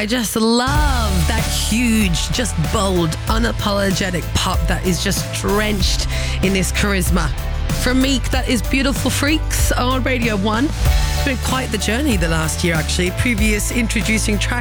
I just love that huge, just bold, unapologetic pop that is just drenched in this charisma. From Meek, that is Beautiful Freaks on Radio 1. It's been quite the journey the last year, actually. Previous introducing track